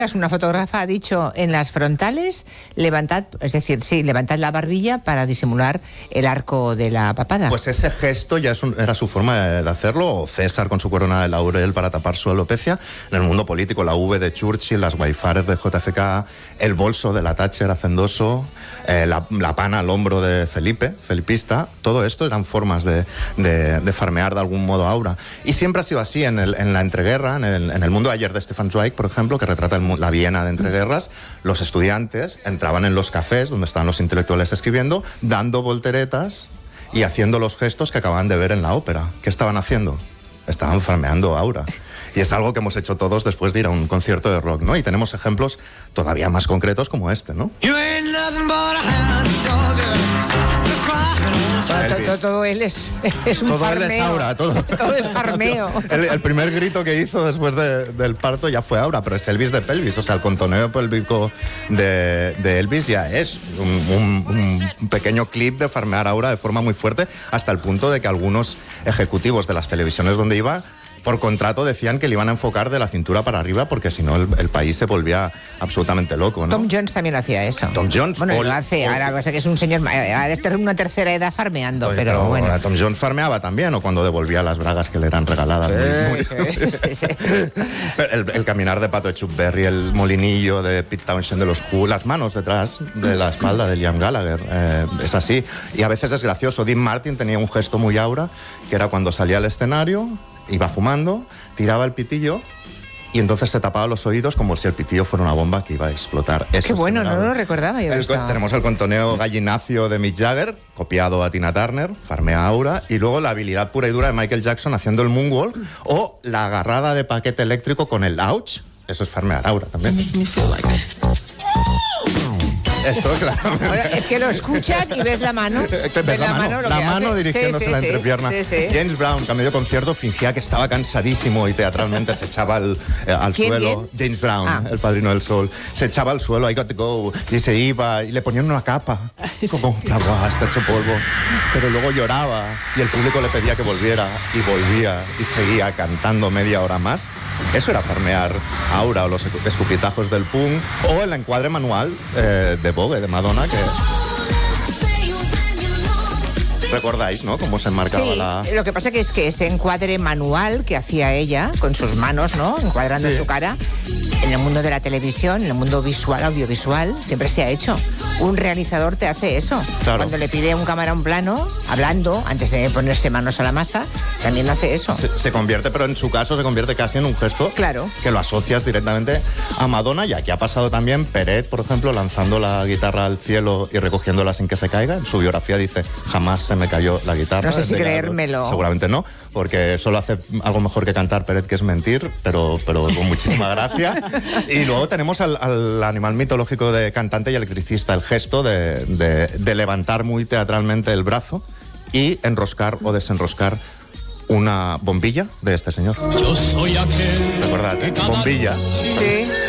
Una fotógrafa ha dicho en las frontales, levantad la barbilla para disimular el arco de la papada. Pues ese gesto ya era su forma de hacerlo, o César con su corona de laurel para tapar su alopecia. En el mundo político, la V de Churchill, las waifares de JFK, el bolso de la Thatcher hacendoso, la pana al hombro de Felipe, felipista, todo esto eran formas de farmear de algún modo aura. Y siempre ha sido así en la entreguerra, en el mundo de ayer de Stefan Zweig, por ejemplo, que retrata la Viena de entreguerras. Los estudiantes entraban en los cafés donde estaban los intelectuales escribiendo, dando volteretas y haciendo los gestos que acababan de ver en la ópera. ¿Qué estaban haciendo? Estaban farmeando aura. Y es algo que hemos hecho todos después de ir a un concierto de rock, ¿no? Y tenemos ejemplos todavía más concretos como este, ¿no? Todo él es un todo farmeo. Él es aura, todo es farmeo. El primer grito que hizo después del parto ya fue aura, pero es Elvis de pelvis, o sea, el contoneo pélvico de Elvis ya es un pequeño clip de farmear aura de forma muy fuerte, hasta el punto de que algunos ejecutivos de las televisiones donde iba, por contrato decían que le iban a enfocar de la cintura para arriba porque si no el país se volvía absolutamente loco, ¿no? Tom Jones también hacía eso. Tom Jones. Bueno, lo hace, ahora pasa que es un señor, ahora está en una tercera edad farmeando, pero bueno. Tom Jones farmeaba también, o cuando devolvía las bragas que le eran regaladas. Sí. El caminar de Pato de Chuck Berry, el molinillo de Pete Townshend de los Who, las manos detrás de la espalda de Liam Gallagher, es así. Y a veces es gracioso. Dean Martin tenía un gesto muy aura, que era cuando salía al escenario, iba fumando, tiraba el pitillo y entonces se tapaba los oídos como si el pitillo fuera una bomba que iba a explotar. Eso qué bueno, no lo recordaba yo. Tenemos el contoneo gallinacio de Mick Jagger, copiado a Tina Turner, farmea aura, y luego la habilidad pura y dura de Michael Jackson haciendo el moonwalk, o la agarrada de paquete eléctrico con el ouch, eso es farmear aura también. Esto, claramente. Bueno, es que lo escuchas y ves la mano. La mano dirigiéndose la entrepierna. Sí. James Brown, que a medio concierto fingía que estaba cansadísimo y teatralmente se echaba al suelo. ¿Quién? James Brown, el padrino del sol. Se echaba al suelo, I got to go, y se iba, y le ponían una capa. Como, está hecho polvo. Pero luego lloraba, y el público le pedía que volviera, y volvía, y seguía cantando media hora más. Eso era farmear aura, o los escupitajos del punk, o el encuadre manual de Vogue, de Madonna, que... ¿Recordáis, no? Cómo se enmarcaba lo que pasa es que ese encuadre manual que hacía ella, con sus manos, ¿no? Encuadrando su cara, en el mundo de la televisión, en el mundo visual, audiovisual, siempre se ha hecho. Un realizador te hace eso. Claro. Cuando le pide a un cámara un plano, hablando, antes de ponerse manos a la masa, también hace eso. Se convierte, pero en su caso se convierte casi en un gesto. Claro. Que lo asocias directamente a Madonna, y aquí ha pasado también Peret, por ejemplo, lanzando la guitarra al cielo y recogiéndola sin que se caiga. En su biografía dice, jamás se me cayó la guitarra. No sé si creérmelo. Seguramente no, porque solo hace algo mejor que cantar Peret, que es mentir, pero con muchísima gracia. Y luego tenemos al animal mitológico de cantante y electricista, el gesto de levantar muy teatralmente el brazo y enroscar o desenroscar una bombilla de este señor. Yo soy aquel. ¿Te acuerdas? Bombilla. Sí.